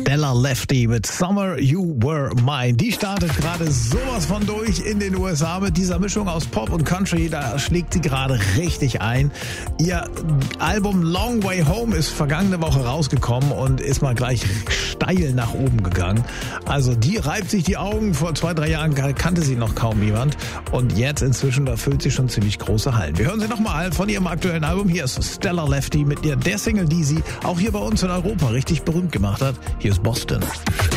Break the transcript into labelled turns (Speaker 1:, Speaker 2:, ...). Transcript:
Speaker 1: Stella Lefty mit Summer You Were Mine. Die startet gerade sowas von durch in den USA mit dieser Mischung aus Pop und Country. Da schlägt sie gerade richtig ein. Ihr Album Long Way Home ist vergangene Woche rausgekommen und ist mal gleich steil nach oben gegangen. Also die reibt sich die Augen. Vor 2-3 Jahren kannte sie noch kaum jemand. Und jetzt inzwischen, da füllt sie schon ziemlich große Hallen. Wir hören sie nochmal von ihrem aktuellen Album. Hier ist Stella Lefty mit der Single, die sie auch hier bei uns in Europa richtig berühmt gemacht hat. Hier ist Boston.